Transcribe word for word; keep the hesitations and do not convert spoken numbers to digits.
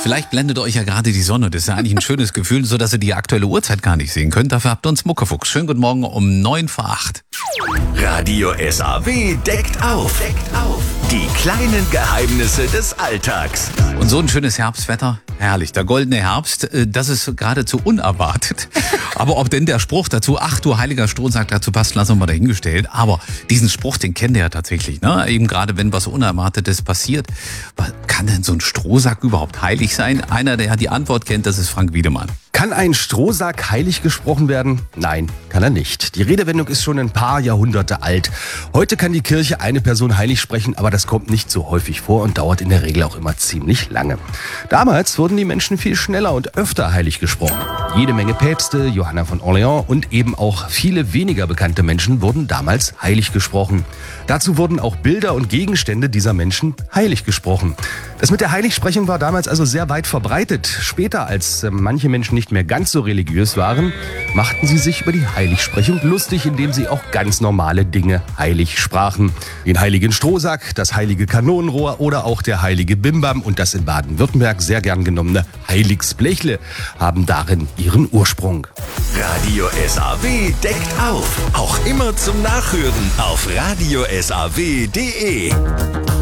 Vielleicht blendet euch ja gerade die Sonne. Das ist ja eigentlich ein schönes Gefühl, so dass ihr die aktuelle Uhrzeit gar nicht sehen könnt. Dafür habt ihr uns Muckefuchs. Schönen guten Morgen um neun vor acht. Radio S A W deckt auf. Deckt auf. Die kleinen Geheimnisse des Alltags. Und so ein schönes Herbstwetter. Herrlich. Der goldene Herbst, das ist geradezu unerwartet. Aber ob denn der Spruch dazu, ach du heiliger Strohsack, dazu passt, lassen wir mal dahingestellt. Aber diesen Spruch, den kennt ihr ja tatsächlich. Ne? Eben gerade, wenn was Unerwartetes passiert. Kann denn so ein Strohsack überhaupt heilig sein? Einer, der die Antwort kennt, das ist Frank Wiedemann. Kann ein Strohsack heilig gesprochen werden? Nein, kann er nicht. Die Redewendung ist schon ein paar Jahrhunderte alt. Heute kann die Kirche eine Person heilig sprechen, aber das kommt nicht so häufig vor und dauert in der Regel auch immer ziemlich lange. Damals wurden die Menschen viel schneller und öfter heilig gesprochen. Jede Menge Päpste, Johanna von Orleans und eben auch viele weniger bekannte Menschen wurden damals heilig gesprochen. Dazu wurden auch Bilder und Gegenstände dieser Menschen heilig gesprochen. Das mit der Heiligsprechung war damals also sehr weit verbreitet. Später, als äh, manche Menschen nicht mehr ganz so religiös waren, machten sie sich über die Heiligsprechung lustig, indem sie auch ganz normale Dinge heilig sprachen. Den heiligen Strohsack, das heilige Kanonenrohr oder auch der heilige Bimbam und das in Baden-Württemberg sehr gern genommene Heiligsblechle haben darin ihren Ursprung. Radio S A W deckt auf. Auch immer zum Nachhören auf radio s a w punkt d e.